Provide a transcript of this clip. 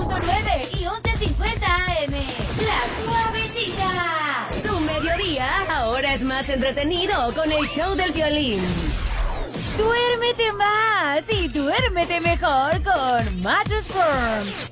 100.9 y 1150 AM. La Suavecita. Tu mediodía ahora es más entretenido con el show del violín. Duérmete más y duérmete mejor con Mattress Firm.